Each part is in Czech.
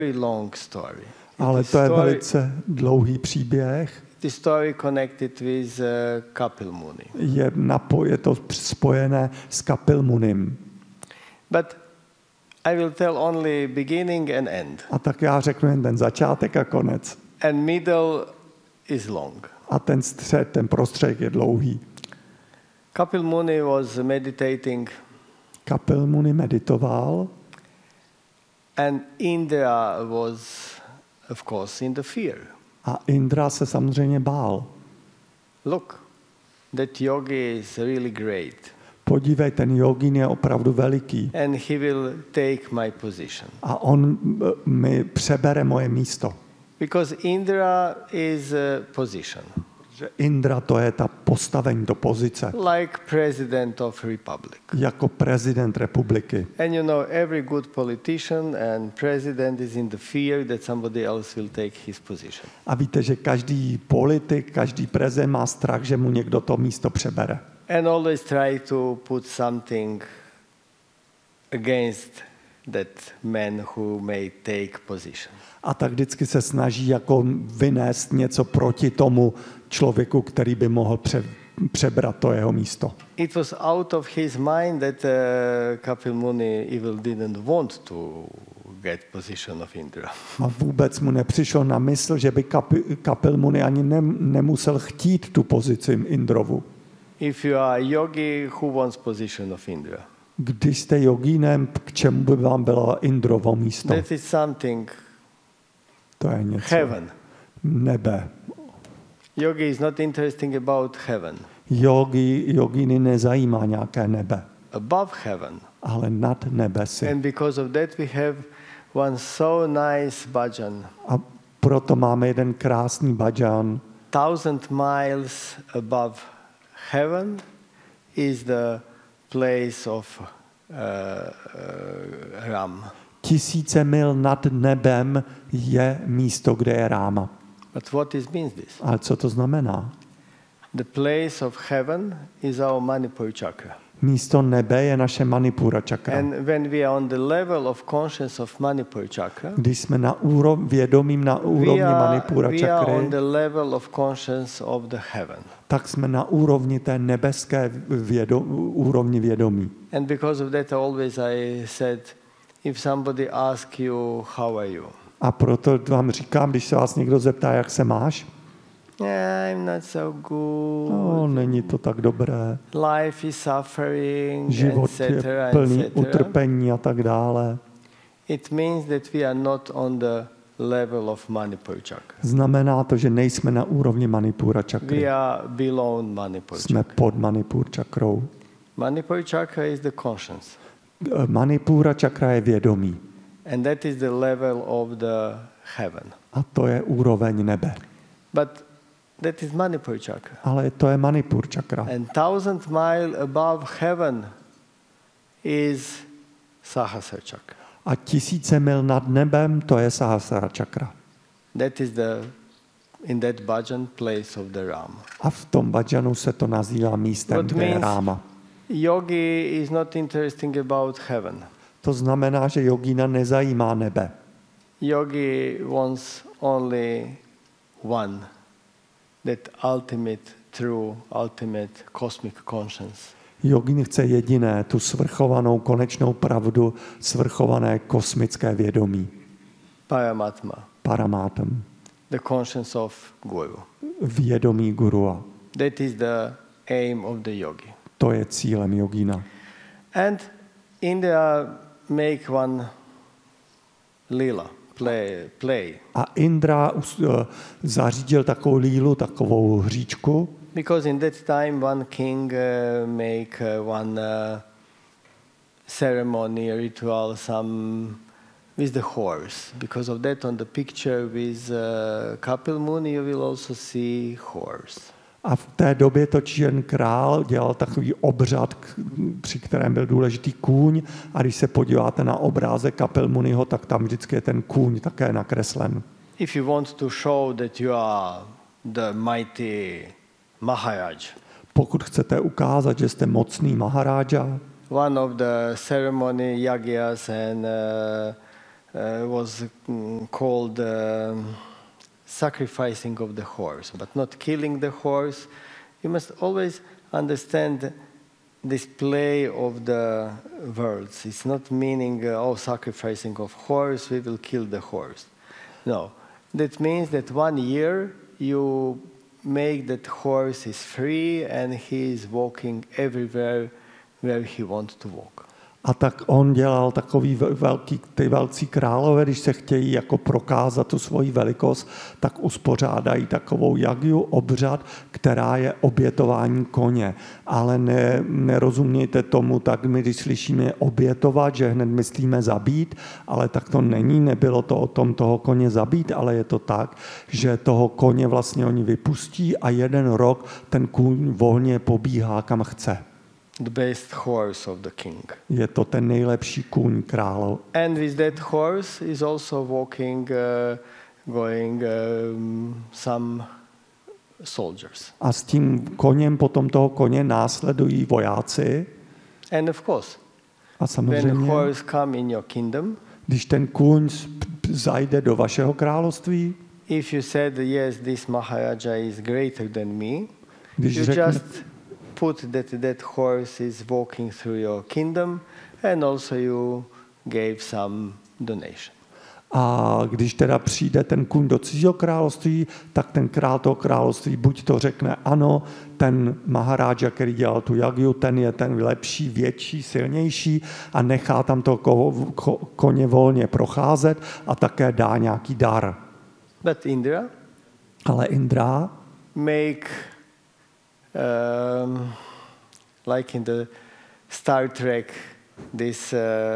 long story. Ale to je velice dlouhý příběh. The story connected with Kapil Muni. Je to spojené s Kapil Munim. But I will tell only beginning and end. A tak já řeknu jen ten začátek a konec. And middle is long. A ten střed, ten prostředek je dlouhý. Kapil Muni was meditating. Kapil Muni meditoval. And Indra was, of course, in the fear. A Indra se samozřejmě bál. Look, that yogi is really great. Podívej, ten jogín je opravdu veliký. And he will take my position. A on mi přebere moje místo. Because Indra is a position. Že Indra to je ta postavení, to pozice. Like president of republic. Jako prezident republiky. And you know, every good politician and president is in the fear that somebody else will take his position. A víte, že každý politik, každý prezident má strach, že mu někdo to místo přebere. And always try to put something against that man who may take position. A tak vždycky se snaží jako vynést něco proti tomu člověku, který by mohl přebrat to jeho místo. It was out of his mind that Kapil Muni even didn't want to get position of Indra. A vůbec mu nepřišlo na mysl, že by Kapil Muni ani nemusel chtít tu pozici Indrovu. If you are a yogi, who wants position of Indra? Když jste jogínem, k čemu by vám bylo Indrovo místo? That is something. To je něco. Heaven. Nebe. Yogi is not interesting about heaven. Jogíny nezajímá nějaké nebe. Above heaven. Ale nad nebesy. And because of that we have one so nice bhajan. A proto máme jeden krásný bhajan. 1,000 miles above heaven is the place of Ram. 1000 mil nad nebem je místo, kde je Ráma. But what means this? Ale co to znamená? The place of heaven is our Manipur chakra. Místo nebe je naše Manipura čakra. And when we are on the level of conscience of Manipur chakra, když jsme na vědomím na úrovni Manipura we čakry, are on the level of conscience of the heaven. Tak jsme na úrovni té nebeské úrovni vědomí. And because of that always I said, if somebody asks you how are you? A proto vám říkám, když se vás někdo zeptá, jak se máš? Yeah, I'm not so good. No, není to tak dobré. Life is suffering, život etc., je plný etc. utrpení a tak dále. It means that we are not on the level of Manipur chakra. Znamená to, že nejsme na úrovni Manipura čakry. We are below Manipur Jsme chakra. pod Manipur čakrou. Manipur chakra is the conscience. Manipura čakra je vědomí. And that is the level of the heaven. A to je úroveň nebe. But that is Manipur chakra. Ale to je Manipur čakra. And 1,000 miles above heaven is Sahasra chakra. A 1000 mil nad nebem, to je Sahasrara čakra. That is in that bhajan place of the Ram. A v tom bhajanu se to nazývá místem, kde je Ráma. Yogi is not interesting about heaven. To znamená, že jogína nezajímá nebe. Yogi wants only one, that ultimate, true, ultimate cosmic conscience. Jogín chce jediné, tu svrchovanou konečnou pravdu, svrchované kosmické vědomí. Paramatma. Paramátam. The conscience of Guru. Vědomí gurua. That is the aim of the yogi. To je cílem jogína. And Indra make one lila, play. A Indra zařídil takovou lílu, takovou hříčku. Because in that time one king make one ceremony, ritual, some with the horse. Because of that on the picture with Kapil Muni you will also see horse. A v té době ten král dělal takový obřad, při kterém byl důležitý kůň. A když se podíváte na obrázek Kapil Muniho, tak tam vždycky je ten kůň také nakreslen. If you want to show that you are the mighty Maharaj. Pokud chcete ukázat, že jste mocný Maharáža, one of the ceremony yagyas and was called sacrificing of the horse, but not killing the horse. You must always understand this play of the words. It's not meaning, sacrificing of horse, we will kill the horse. No, that means that 1 year you make that horse is free and he is walking everywhere where he wants to walk. A tak on dělal takový ty velcí králové, když se chtějí jako prokázat tu svoji velikost, tak uspořádají takovou jagju, obřad, která je obětování koně. Ale nerozumějte tomu, tak my, když slyšíme obětovat, že hned myslíme zabít, ale tak to není, nebylo to o tom toho koně zabít, ale je to tak, že toho koně vlastně oni vypustí a 1 rok ten kůň volně pobíhá kam chce. The best horse of the king. Je to ten nejlepší kůň králo. And with that horse is also walking, going some soldiers. A s tím koněm, potom toho koně následují vojáci. And of course, a samozřejmě, when a horse come in your kingdom, když ten kůň zajde do vašeho království, if you said, yes, this Maharaja is greater than me, když you řekne, just put that horse is walking through your kingdom, and also you gave some donation. A když teda přijde ten kůň do cizího království, tak ten král toho království buď to řekne ano, ten Maharáža, který dělal tu jagju, ten je ten lepší, větší, silnější a nechá tam toho koně volně procházet a také dá nějaký dar. But Indra, ale Indra make like in the Star Trek this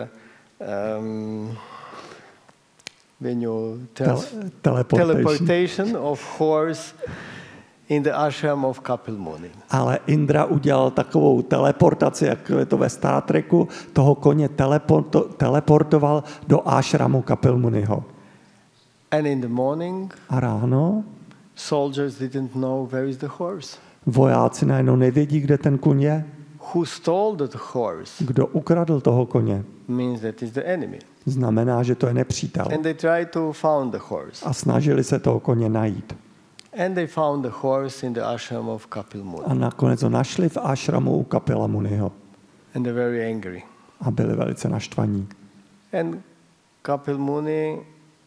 when you teleportation of horse in the ashram of Kapil Muni. Ale Indra udělal takovou teleportaci, jak je to ve Star Treku, toho koně teleportoval do ashramu Kapil Muniho. And in the morning, a ráno soldiers didn't know where is the horse. Vojáci najednou nevědí, kde ten kůň je. Who stole the horse? Kdo ukradl toho koně? Means that is the enemy. Znamená, že to je nepřítel. And they tried to found the horse. A snažili se toho koně najít. And they found the horse in the ashram of Kapil Muni. A nakonec ho našli v ashramu u Kapila Muniho. And they're very angry. A byli velice naštvaní. And Kapil Muni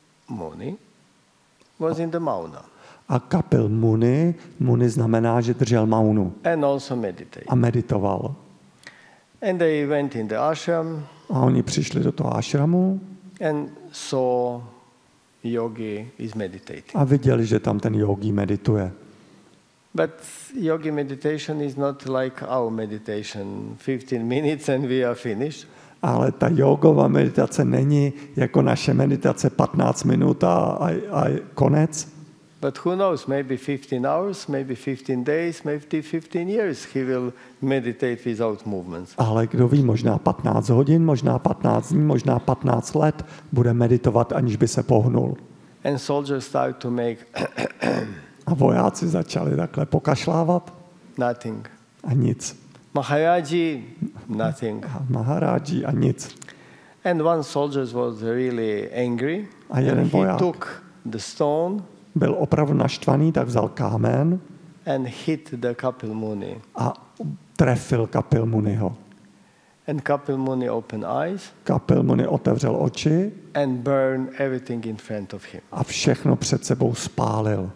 was in the Mauna. A Kapil Muni znamená, že držel maunu. And also meditate. A meditoval. And they went in the ashram. A oni přišli do toho ashramu. And saw yogi is meditating. A viděli, že tam ten yogi medituje. But yogi meditation is not like our meditation, 15 minutes and we are finished. Ale ta jogová meditace není jako naše meditace 15 minut a konec. But who knows, maybe 15 hours, maybe 15 days, maybe 15 years he will meditate without movements. Ale kdo ví, možná 15 hodin, možná 15 dní, možná 15 let bude meditovat, aniž by se pohnul. And soldiers start to make a vojáci začali takhle pokašlávat. Nothing. A nic. Maharaji, nothing. Maharaji a nic. And one soldier was really angry. A jeden voják took the stone. Byl opravdu naštvaný, tak vzal kámen and hit the Kapil Muni. A trefil Kapil Muniho. And Kapil Muni opened eyes. Kapil Muni otevřel oči and burned everything in front of him. A všechno před sebou spálil.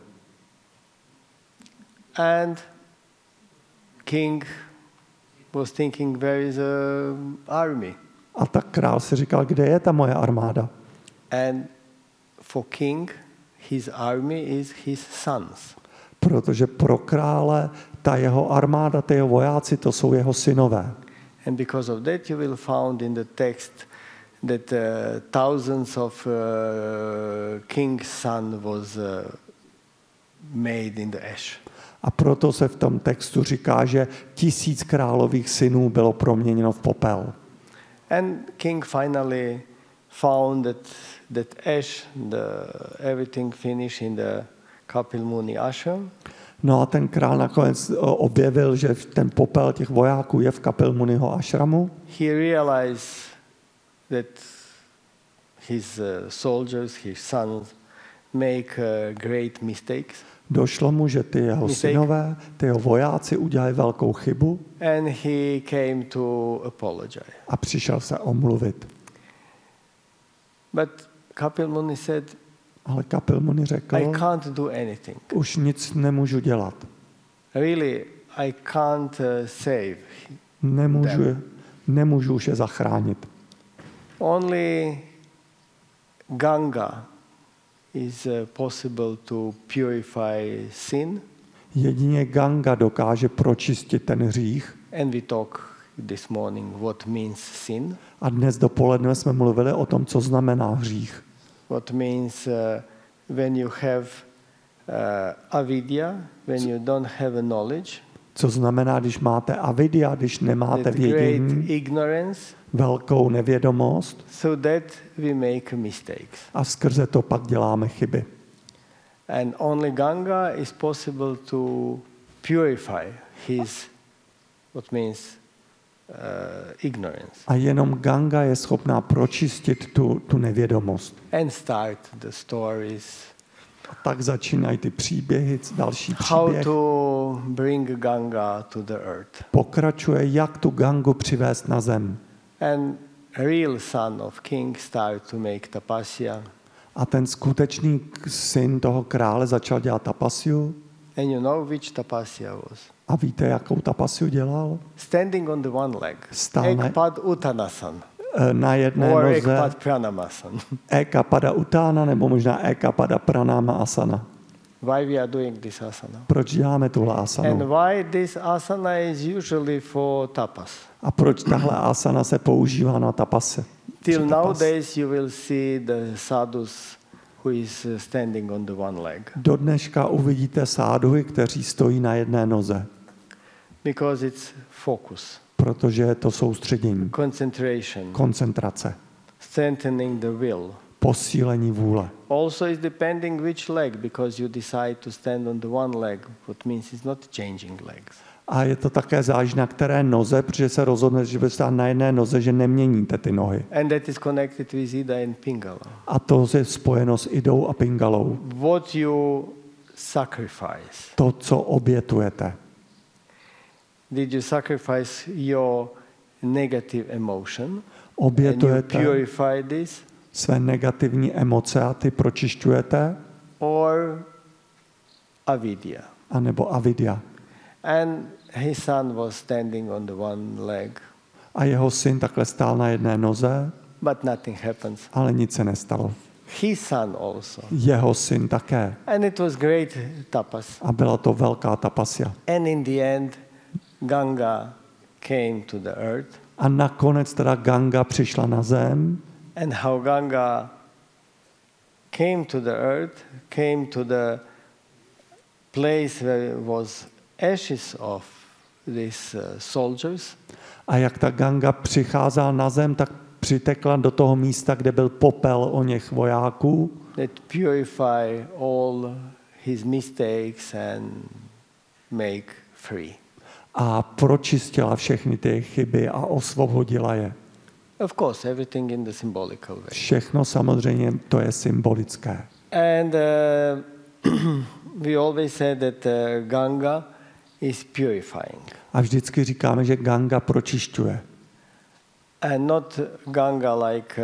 And king was thinking, where is the army? A tak král si říkal, kde je ta moje armáda? And for king, his army is his sons. Protože pro krále ta jeho armáda, ty jeho vojáci, to jsou jeho synové. And because of that you will find in the text that thousands of king's son was made in the ash. A proto se v tom textu říká, že 1000 králových synů bylo proměněno v popel. And king finally found that ash, everything finished in the Kapil Muni ashram. No a ten král nakonec objevil, že ten popel těch vojáků je v Kapil Muniho ashramu. He realized that his soldiers, his sons, make great mistakes. Došlo mu, že ty jeho synové, ty jeho vojáci udělali velkou chybu And he came to apologize. a přišel se omluvit. But Kapil Muni said, Ale Kapil Muni řekl, I can't do anything. už nic nemůžu dělat. Really, I can't save. Nemůžu už je zachránit. Only Ganga is possible to purify sin. Jedině Ganga dokáže pročistit ten hřích. And we talk this morning what means sin. A dnes dopoledne jsme mluvili o tom, co znamená hřích. What means when you have avidya, when you don't have a knowledge. Co znamená, když máte avidya, když nemáte vědění, velkou nevědomost, so that we make mistakes. A skrze to pak děláme chyby. And only Ganga is possible to purify his, what means ignorance. A jenom Ganga je schopná pročistit tu nevědomost. And start the stories. A tak začínají ty příběhy, další How příběh. to bring Ganga to the earth. Pokračuje, jak tu Gangu přivést na zem. And real son of king start to make tapasya. A ten skutečný syn toho krále začal dělat tapasyu. And you know which tapasya was? A víte, jakou tapasyu dělal? Standing on the one leg. Stál na- Ekpad Uttanasana. Na jedné Or noze Ekpad Pranamasana. Ekapada Uttána nebo možná Ekapada Pranama asana. Why we are doing this asana? Proč děláme tuhle And asanu? why this asana is usually for tapas? A proč tahle asana se používá na tapase? Till Při tapas. nowadays you will see the sadhus who is standing on the one leg. Do dneška uvidíte sáduhy, kteří stojí na jedné noze, Because it's focus, protože je to soustředění, concentration, koncentrace, strengthening the will. posílení vůle. Also is depending which leg, because you decide to stand on the one leg, what means it's not changing legs. A je to také záleží na které noze, protože se rozhodne, že budete stát na jedné noze, že neměníte ty nohy. And that is connected with Ida and Pingala. A to je spojeno s Idou a Pingalou. What you sacrifice. To, co obětujete. Did you sacrifice your negative emotion? And you Obětujete purify this? své negativní emoce a ty pročišťujete, Or avidya? anebo avidya. And his son was standing on the one leg, A jeho syn takhle stál na jedné noze, but nothing happens. ale nic se nestalo. His son also. Jeho syn také. And it was great tapas. A byla to velká tapasya. And in the end, Ganga came to the earth. A nakonec teda Ganga přišla na zem. And how Ganga came to the earth, came to the place where was ashes of these soldiers. A jak ta Ganga přicházela na zem, tak přitekla do toho místa, kde byl popel o něch vojáků. That purify all his mistakes and make free. A pročistila všechny ty chyby a osvobodila je. Of course, everything in the symbolical way. Všechno samozřejmě to je symbolické. And we always say that Ganga is purifying. A vždycky říkáme, že Ganga pročišťuje. And not Ganga like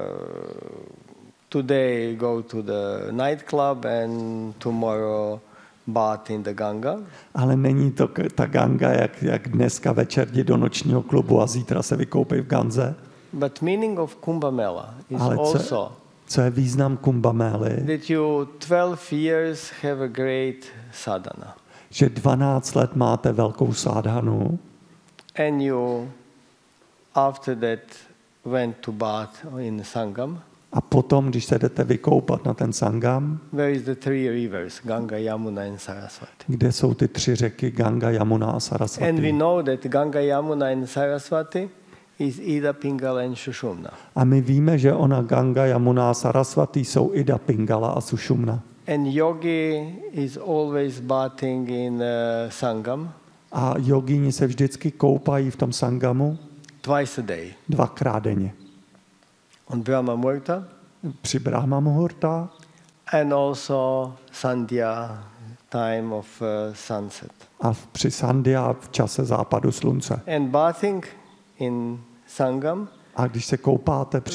today go to the nightclub and tomorrow bath in the Ganga. Ale není to ta Ganga, jak dneska večer jdi do nočního klubu a zítra se vykoupí v Ganze. But meaning of Kumbh Mela is Ale also co je význam Kumbh Mely? that you 12 years have a great sadhana. Že 12 let máte velkou sádhanu And you after that went to bath in Sangam. a potom, když se jdete vykoupat na ten Sangam, Where is the three rivers, Ganga, Yamuna and Saraswati. kde jsou ty tři řeky Ganga, Yamuna a And we Sarasvati. know that Ganga, Yamuna and Saraswati is Ida, Pingala and Shushumna. A my víme, že ona Ganga, Yamuna a Sarasvati jsou Ida, Pingala a Sušumna. And yogi is always bathing in Sangam A jogíni se vždycky koupají v tom Sangamu twice a day. 2krát denně. On Brahma Muhurta při Brahma Muhurta and also Sandhya time of sunset. a při Sandhya v čase západu slunce. And bathing in Sangam A když se koupáte při